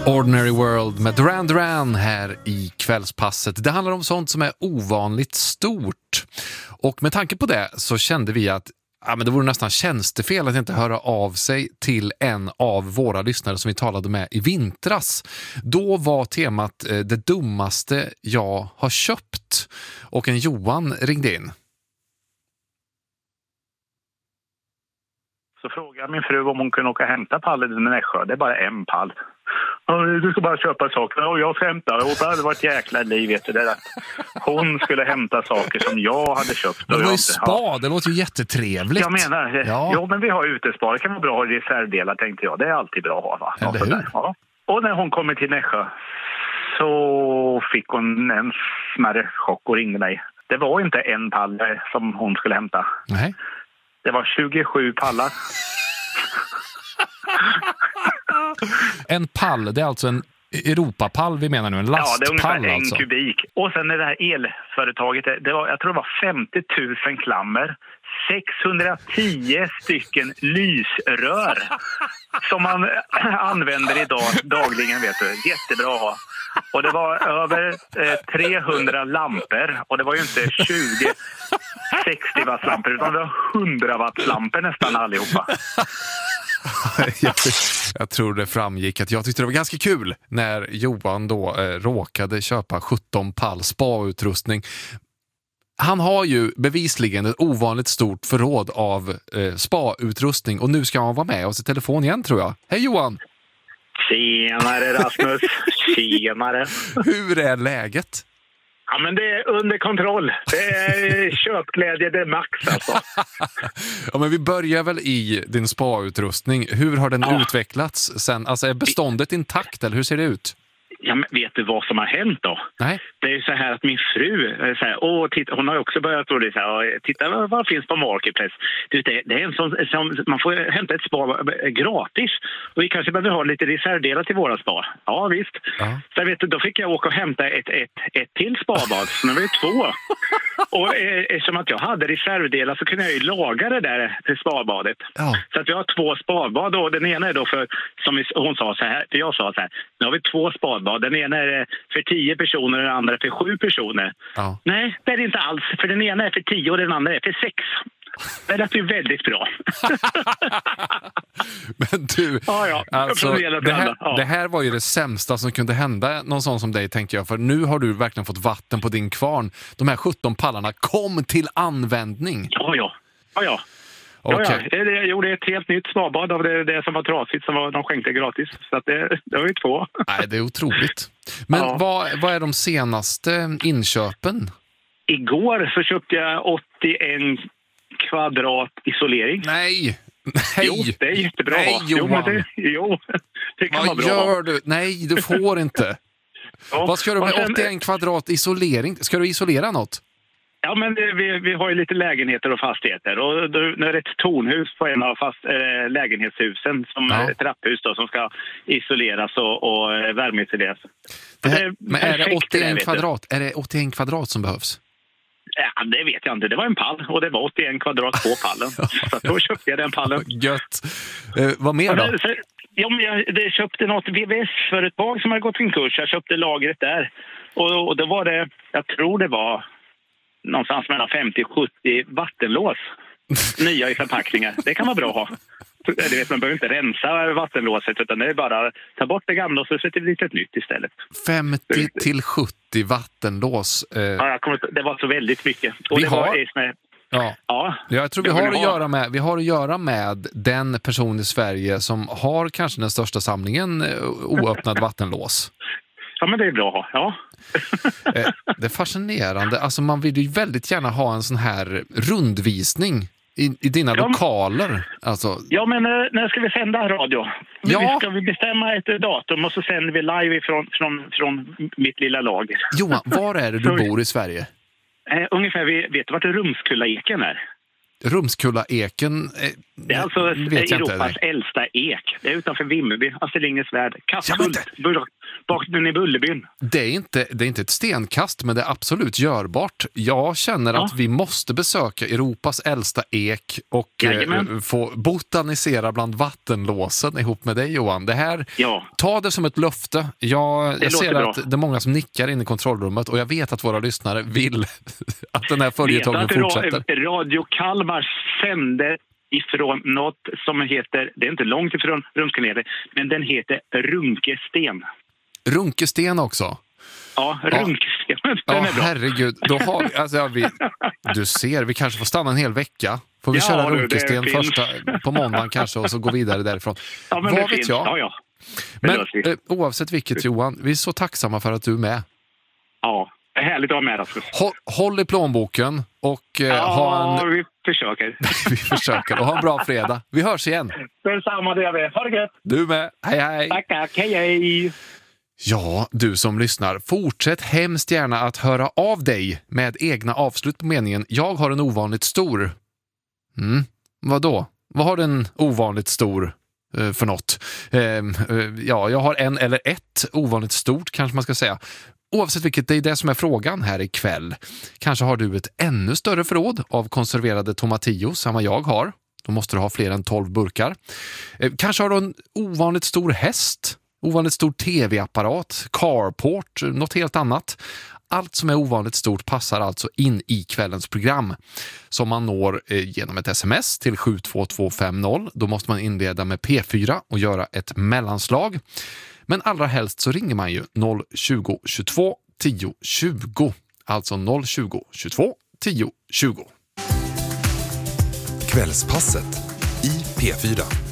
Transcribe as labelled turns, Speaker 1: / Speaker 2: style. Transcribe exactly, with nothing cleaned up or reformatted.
Speaker 1: Ordinary World med Duran Duran här i kvällspasset. Det handlar om sånt som är ovanligt stort. Och med tanke på det så kände vi att ja, men det vore nästan tjänstefel att inte höra av sig till en av våra lyssnare som vi talade med i vintras. Då var temat eh, det dummaste jag har köpt. Och en Johan ringde in.
Speaker 2: Så frågade min fru om hon kunde åka och hämta pallen i Nässjö. Det är bara en pall. Du ska bara köpa saker. Och jag ska hämta. Och det hade varit jäkla liv, vet du. Det att hon skulle hämta saker som jag hade köpt.
Speaker 1: Det var ju
Speaker 2: inte,
Speaker 1: spa,
Speaker 2: ja.
Speaker 1: Det låter ju jättetrevligt.
Speaker 2: Jag menar,
Speaker 1: ja.
Speaker 2: Jo men vi har utespar. Det kan vara bra att ha reservdelar, tänkte jag. Det är alltid bra att ha, va?
Speaker 1: Eller hur?
Speaker 2: Ja. Och när hon kommer till Nässjö så fick hon en smärre chock och ringde mig. Det var inte en pall som hon skulle hämta.
Speaker 1: Nej.
Speaker 2: Det var tjugosju pallar.
Speaker 1: En pall, det är alltså en Europapall vi menar nu, en lastpall.
Speaker 2: Ja, det är ungefär en
Speaker 1: alltså.
Speaker 2: kubik. Och sen är det här elföretaget, det var, jag tror det var femtio tusen klammer. sexhundratio stycken lysrör som man använder idag dagligen, vet du. Jättebra att ha. Och det var över eh, trehundra lampor. Och det var ju inte tjugo sextio watt lampor utan det var hundra watt lampor nästan allihopa.
Speaker 1: jag, jag tror det framgick att jag tyckte det var ganska kul när Johan då eh, råkade köpa sjutton pall spa-utrustning. Han har ju bevisligen ett ovanligt stort förråd av eh, spa-utrustning och nu ska han vara med oss i telefon igen, tror jag. Hej Johan!
Speaker 2: Tjenare Rasmus, tjenare.
Speaker 1: Hur är läget?
Speaker 2: Ja, men det är under kontroll. Det är köpglädje, det är max alltså.
Speaker 1: Ja, men vi börjar väl i din spa-utrustning. Hur har den ja. utvecklats sen? Alltså är beståndet intakt eller hur ser det ut?
Speaker 2: Ja, men vet du vad som har hänt då?
Speaker 1: Nej.
Speaker 2: Det är ju så här att min fru, så här, åh, titta, hon har ju också börjat tro det så här, titta vad, vad finns på Marketplace. Du, det, det är en sån, som, man får hämta ett spa gratis och vi kanske behöver ha lite reservdelar till våra spa. Ja, visst. Ja. Så vet du, då fick jag åka och hämta ett, ett, ett till spabad, så nu var det två. Och eh, eftersom att jag hade reservdelar så kunde jag ju laga det där till spabadet. Ja. Så att vi har två spabad och den ena är då för, som vi, hon sa så här, för jag sa så här, nu har vi två spabad. Den ena är för tio personer och den andra är för sju personer. Ja. Nej, det är det inte alls. För den ena är för tio och den andra är för sex. Det är ju väldigt bra.
Speaker 1: Men du,
Speaker 2: ja, ja.
Speaker 1: Alltså, det, här, ja. det här var ju det sämsta som kunde hända någon sån som dig, tänker jag. För nu har du verkligen fått vatten på din kvarn. De här sjutton pallarna kom till användning.
Speaker 2: Ja, ja. Ja, ja.
Speaker 1: Okay.
Speaker 2: Ja, ja. Jag gjorde ett helt nytt spabad av det, det som var trasigt som var, de skänkte gratis. Så att det, det var ju två.
Speaker 1: Nej, det är otroligt. Men ja. vad, vad är de senaste inköpen?
Speaker 2: Igår så köpte jag åttioen kvadrat isolering.
Speaker 1: Nej! Nej!
Speaker 2: Jo, det är jättebra.
Speaker 1: Nej,
Speaker 2: jo, men det, jo, det kan
Speaker 1: vad
Speaker 2: vara bra.
Speaker 1: Gör du? Nej, du får inte. Ja. Vad ska du med sen, åttioen kvadrat isolering? Ska du isolera något?
Speaker 2: Ja, men det, vi, vi har ju lite lägenheter och fastigheter. Och då, när det är ett tornhus på en av fast, äh, lägenhetshusen, som ja. ett trapphus då, som ska isoleras och, och värmeisoleras.
Speaker 1: Det här, det är men är det åttioen kvadrat? Är det åttioen kvadrat som behövs?
Speaker 2: Ja, det vet jag inte. Det var en pall och det var åttioen kvadrat på pallen. Så då köpte jag den pallen.
Speaker 1: Gött. Eh, vad mer då?
Speaker 2: Ja, så, ja, men jag det köpte något V V S-företag som hade gått en kurs. Jag köpte lagret där. Och, och då var det, jag tror det var någonstans mellan femtio och sjuttio vattenlås. Nya i förpackningar. Det kan vara bra att ha. Du vet, man behöver inte rensa vattenlåset utan det är bara ta bort det gamla och så sätter vi lite ett nytt istället.
Speaker 1: femtio till sjuttio vattenlås. Eh.
Speaker 2: Ja, jag kommer, det var så väldigt mycket. Och
Speaker 1: vi
Speaker 2: det
Speaker 1: har...
Speaker 2: var med,
Speaker 1: ja.
Speaker 2: Ja,
Speaker 1: jag tror vi har, att göra med, vi har att göra med den person i Sverige som har kanske den största samlingen oöppnad vattenlås.
Speaker 2: Ja, men det är bra. Ja.
Speaker 1: Det är fascinerande. Alltså man vill ju väldigt gärna ha en sån här rundvisning i, i dina ja, lokaler. Alltså.
Speaker 2: Ja, men när ska vi sända radio? Ja. Ska vi bestämma ett datum och så sänder vi live från, från, från mitt lilla lag.
Speaker 1: Johan, var är det du bor i Sverige?
Speaker 2: Uh, ungefär, vi vet du vart Rumskulla-eken är?
Speaker 1: Rumskulla-eken? Eh,
Speaker 2: det är alltså Europas äldsta ek. Det är utanför Vimmerby, Astrid Lindgrens Värld. Kasskult. Ja, Bakten i Bullerbyn.
Speaker 1: Det är, inte, det är inte ett stenkast, men det är absolut görbart. Jag känner ja. att vi måste besöka Europas äldsta ek och eh, få botanisera bland vattenlåsen ihop med dig, Johan. Det här, ja. ta det som ett löfte. Jag, jag ser bra. att det är många som nickar in i kontrollrummet och jag vet att våra lyssnare vill att den här följetongen fortsätter.
Speaker 2: Radio Kalmar sänder ifrån något som heter, det är inte långt ifrån Rumskanede, men den heter Runkesten.
Speaker 1: Runkesten också?
Speaker 2: Ja, Runkesten.
Speaker 1: Ja, ja herregud. Då har, alltså, ja, vi, du ser, vi kanske får stanna en hel vecka. Får vi ja, köra Runkesten första, på måndagen kanske och så gå vidare därifrån.
Speaker 2: Ja, men Vad vet jag? Ja, ja.
Speaker 1: Men eh, oavsett vilket, Johan, vi är så tacksamma för att du är med.
Speaker 2: Ja. Härligt att ha med, Rasmus.
Speaker 1: Håll, håll i plånboken och eh,
Speaker 2: ja,
Speaker 1: ha en...
Speaker 2: vi försöker.
Speaker 1: vi försöker och ha en bra fredag. Vi hörs igen.
Speaker 2: Detsamma, det gör vi. Ha det gött.
Speaker 1: Du med. Hej, hej.
Speaker 2: Tack, tack. Hej, hej.
Speaker 1: Ja, du som lyssnar, fortsätt hemskt gärna att höra av dig med egna avslut på meningen. Jag har en ovanligt stor... Mm, vadå? Vad har en ovanligt stor... för något. Ja, jag har en eller ett ovanligt stort kanske man ska säga. Oavsett vilket, det är det som är frågan här ikväll. Kanske har du ett ännu större förråd av konserverade tomatillos än vad jag har. Då måste du ha fler än tolv burkar. Kanske har du en ovanligt stor häst, ovanligt stor tv-apparat, carport, något helt annat. Allt som är ovanligt stort passar alltså in i kvällens program som man når genom ett sms till sju två två fem noll. Då måste man inleda med P fyra och göra ett mellanslag. Men allra helst så ringer man ju noll tjugo tjugotvå tio tjugo. Alltså noll tjugo tjugotvå tio tjugo.
Speaker 3: Kvällspasset i P fyra.